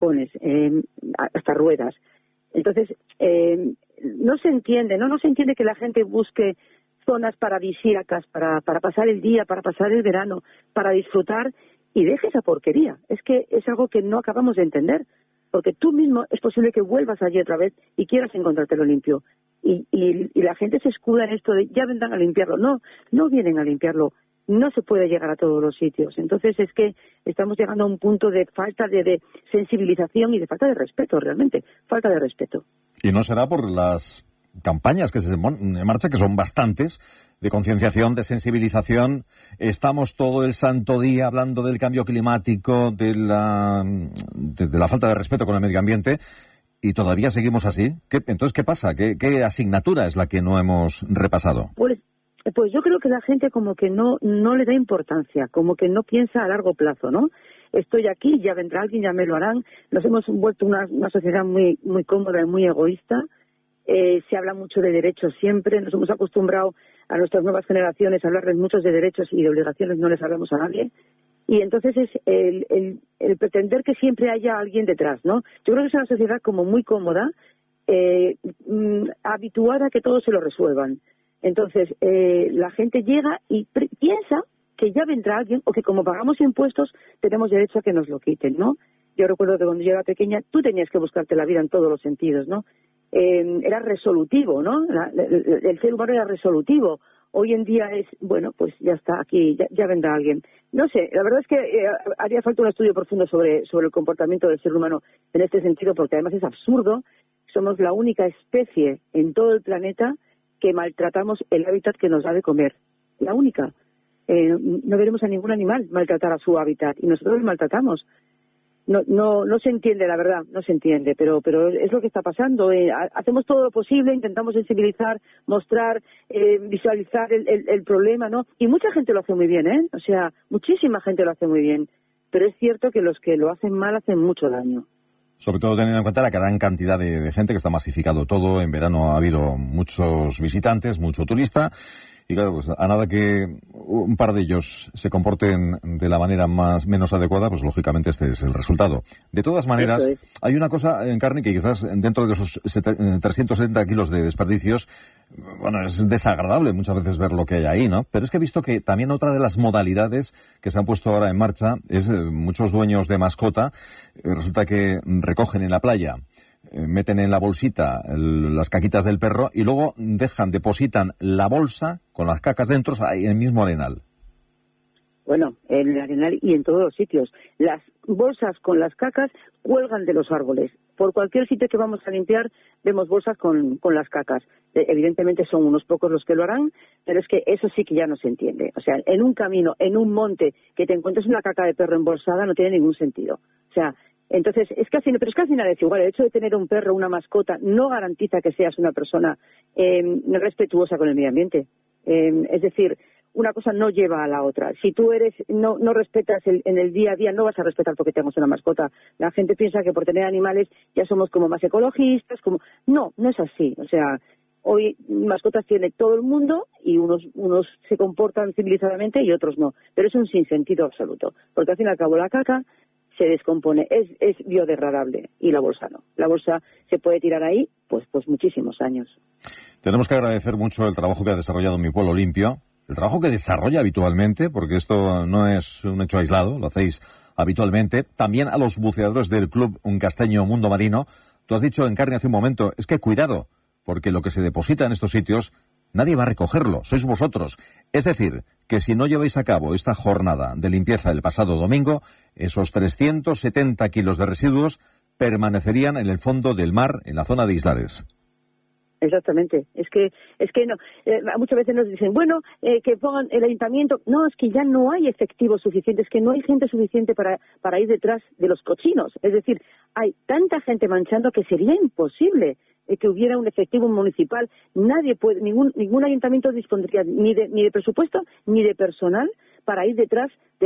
pones hasta ruedas. Entonces, no se entiende, no se entiende que la gente busque zonas paradisíacas para pasar el día, para pasar el verano, para disfrutar, y deje esa porquería. Es que es algo que no acabamos de entender, porque tú mismo es posible que vuelvas allí otra vez y quieras encontrártelo limpio. Y la gente se escuda en esto de ya vendrán a limpiarlo. No vienen a limpiarlo. No se puede llegar a todos los sitios. Entonces es que estamos llegando a un punto de falta de sensibilización y de falta de respeto, realmente. Falta de respeto. Y no será por las campañas que se ponen en marcha, que son bastantes, de concienciación, de sensibilización. Estamos todo el santo día hablando del cambio climático, de la falta de respeto con el medio ambiente, y todavía seguimos así. Entonces, ¿qué pasa? ¿Qué asignatura es la que no hemos repasado? Pues yo creo que la gente como que no le da importancia, como que no piensa a largo plazo, ¿no? Estoy aquí, ya vendrá alguien, ya me lo harán. Nos hemos vuelto una sociedad muy, muy cómoda y muy egoísta. Se habla mucho de derechos siempre. Nos hemos acostumbrado a nuestras nuevas generaciones a hablarles muchos de derechos y de obligaciones, no les hablamos a nadie. Y entonces es el pretender que siempre haya alguien detrás, ¿no? Yo creo que es una sociedad como muy cómoda, habituada a que todos se lo resuelvan. Entonces, la gente llega y piensa que ya vendrá alguien, o que como pagamos impuestos, tenemos derecho a que nos lo quiten, ¿no? Yo recuerdo que cuando yo era pequeña, tú tenías que buscarte la vida en todos los sentidos, ¿no? Era resolutivo, ¿no? El ser humano era resolutivo. Hoy en día es, bueno, pues ya está, aquí, ya vendrá alguien. No sé, la verdad es que haría falta un estudio profundo sobre el comportamiento del ser humano en este sentido, porque además es absurdo. Somos la única especie en todo el planeta que maltratamos el hábitat que nos da de comer. La única. No veremos a ningún animal maltratar a su hábitat, y nosotros lo maltratamos. No se entiende, la verdad, no se entiende, pero es lo que está pasando. Hacemos todo lo posible, intentamos sensibilizar, mostrar, visualizar el problema, ¿no? Y mucha gente lo hace muy bien, ¿eh? O sea, muchísima gente lo hace muy bien, pero es cierto que los que lo hacen mal hacen mucho daño. Sobre todo teniendo en cuenta la gran cantidad de gente que está masificado todo. En verano ha habido muchos visitantes, mucho turista. Y claro, pues a nada que un par de ellos se comporten de la manera menos adecuada, pues lógicamente este es el resultado. De todas maneras, hay una cosa, Encarni, que quizás dentro de esos 370 kilos de desperdicios, bueno, es desagradable muchas veces ver lo que hay ahí, ¿no? Pero es que he visto que también otra de las modalidades que se han puesto ahora en marcha es muchos dueños de mascota, resulta que recogen en la playa, meten en la bolsita las caquitas del perro y luego depositan la bolsa con las cacas dentro ahí en el mismo arenal. Bueno, en el arenal y en todos los sitios. Las bolsas con las cacas cuelgan de los árboles. Por cualquier sitio que vamos a limpiar vemos bolsas con las cacas. Evidentemente son unos pocos los que lo harán, pero es que eso sí que ya no se entiende. O sea, en un camino, en un monte, que te encuentres una caca de perro embolsada no tiene ningún sentido. O sea, entonces, pero es casi nada desigual. El hecho de tener un perro, una mascota, no garantiza que seas una persona respetuosa con el medio ambiente. Es decir, una cosa no lleva a la otra. Si tú no respetas en el día a día, no vas a respetar porque tengas una mascota. La gente piensa que por tener animales ya somos como más ecologistas, No es así. O sea, hoy mascotas tiene todo el mundo y unos se comportan civilizadamente y otros no. Pero es un sinsentido absoluto. Porque al fin y al cabo la caca se descompone, es biodegradable, y la bolsa no. La bolsa se puede tirar ahí pues muchísimos años. Tenemos que agradecer mucho el trabajo que ha desarrollado Mi Pueblo Limpio, el trabajo que desarrolla habitualmente, porque esto no es un hecho aislado, lo hacéis habitualmente. También a los buceadores del Club Un Casteño Mundo Marino. Tú has dicho, Encarni, hace un momento, es que cuidado, porque lo que se deposita en estos sitios nadie va a recogerlo, sois vosotros. Es decir, que si no lleváis a cabo esta jornada de limpieza el pasado domingo, esos 370 kilos de residuos permanecerían en el fondo del mar, en la zona de Islares. Exactamente. Es que no. Muchas veces nos dicen, que pongan el ayuntamiento. No, es que ya no hay efectivos suficientes, es que no hay gente suficiente para ir detrás de los cochinos. Es decir, hay tanta gente manchando que sería imposible que hubiera un efectivo municipal. Nadie puede, ningún ayuntamiento dispondría ni de presupuesto ni de personal para ir detrás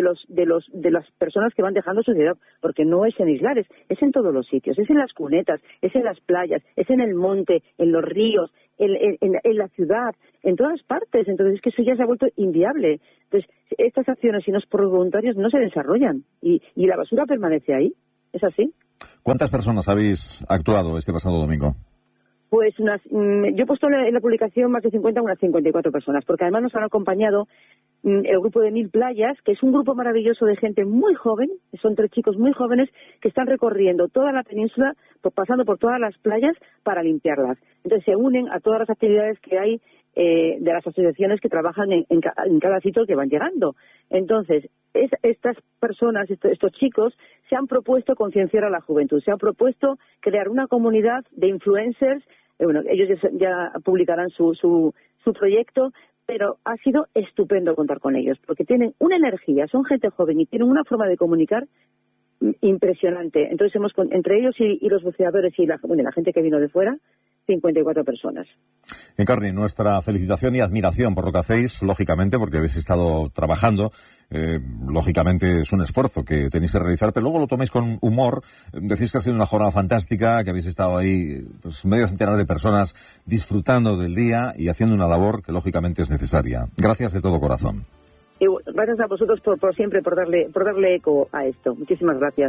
de las personas que van dejando su ciudad, porque no es en Islares, es en todos los sitios, es en las cunetas, es en las playas, es en el monte, en los ríos, en la ciudad, en todas partes. Entonces es que eso ya se ha vuelto inviable. Entonces estas acciones, si no es por voluntarios, no se desarrollan y la basura permanece ahí. ¿Es así? ¿Cuántas personas habéis actuado este pasado domingo? Pues yo he puesto en la publicación más de 50, unas 54 personas, porque además nos han acompañado el grupo de 1000 Playas, que es un grupo maravilloso de gente muy joven, son 3 chicos muy jóvenes que están recorriendo toda la península, pasando por todas las playas para limpiarlas. Entonces se unen a todas las actividades que hay de las asociaciones que trabajan en cada sitio que van llegando. Entonces, estas personas, estos chicos, se han propuesto concienciar a la juventud, se han propuesto crear una comunidad de influencers. Bueno, ellos ya publicarán su proyecto, pero ha sido estupendo contar con ellos, porque tienen una energía, son gente joven y tienen una forma de comunicar impresionante. Entonces, entre ellos y los buceadores y la gente que vino de fuera, 54 personas. Encarni, nuestra felicitación y admiración por lo que hacéis, lógicamente, porque habéis estado trabajando. Lógicamente es un esfuerzo que tenéis que realizar, pero luego lo tomáis con humor. Decís que ha sido una jornada fantástica, que habéis estado ahí medio centenar de personas disfrutando del día y haciendo una labor que lógicamente es necesaria. Gracias de todo corazón. Y gracias a vosotros por siempre, por darle eco a esto. Muchísimas gracias.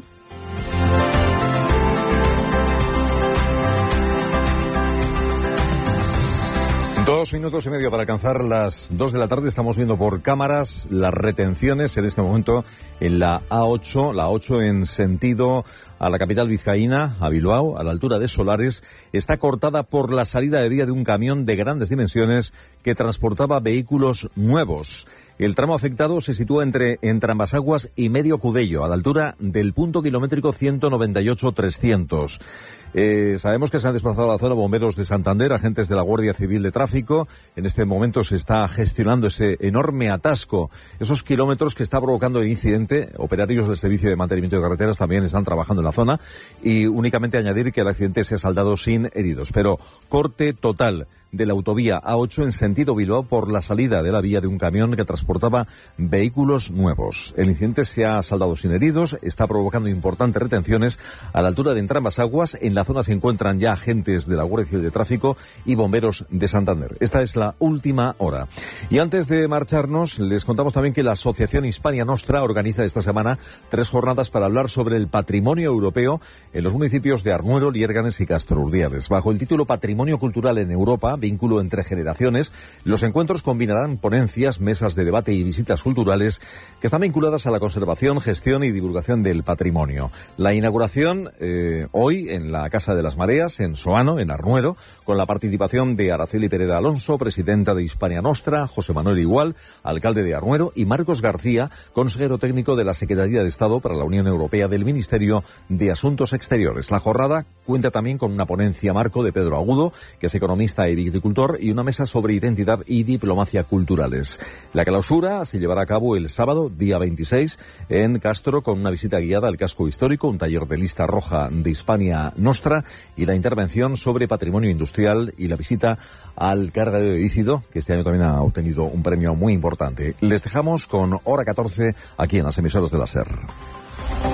2 minutos y medio para alcanzar las 2 de la tarde. Estamos viendo por cámaras las retenciones en este momento en la A8, la 8 en sentido a la capital vizcaína, a Bilbao, a la altura de Solares. Está cortada por la salida de vía de un camión de grandes dimensiones que transportaba vehículos nuevos. El tramo afectado se sitúa entre Entrambasaguas y Medio Cudello, a la altura del punto kilométrico 198-300. Sabemos que se han desplazado a la zona bomberos de Santander, agentes de la Guardia Civil de Tráfico. En este momento se está gestionando ese enorme atasco, esos kilómetros que está provocando el incidente. Operarios del Servicio de Mantenimiento de Carreteras también están trabajando en la zona, y únicamente añadir que el accidente se ha saldado sin heridos. Pero corte total de la autovía A8 en sentido Bilbao por la salida de la vía de un camión que transportaba vehículos nuevos. El incidente se ha saldado sin heridos, está provocando importantes retenciones a la altura de Entrambasaguas. En la zona se encuentran ya agentes de la Guardia Civil de Tráfico y bomberos de Santander. Esta es la última hora. Y antes de marcharnos, les contamos también que la Asociación Hispania Nostra organiza esta semana 3 jornadas para hablar sobre el patrimonio europeo en los municipios de Arnuero, Liérganes y Castro Urdiales. Bajo el título Patrimonio Cultural en Europa, vínculo entre generaciones, los encuentros combinarán ponencias, mesas de debate y visitas culturales que están vinculadas a la conservación, gestión y divulgación del patrimonio. La inauguración hoy en la Casa de las Mareas, en Soano, en Arnuero, con la participación de Araceli Pereda Alonso, presidenta de Hispania Nostra, José Manuel Igual, alcalde de Arnuero, y Marcos García, consejero técnico de la Secretaría de Estado para la Unión Europea del Ministerio de Asuntos Exteriores. La jornada cuenta también con una ponencia marco de Pedro Agudo, que es economista y viticultor, y una mesa sobre identidad y diplomacia culturales. La clausura se llevará a cabo el sábado, día 26, en Castro, con una visita guiada al casco histórico, un taller de lista roja de Hispania Nostra y la intervención sobre patrimonio industrial y la visita al cargadero de Ícido, que este año también ha obtenido un premio muy importante. Les dejamos con Hora 14 aquí en las emisoras de la SER.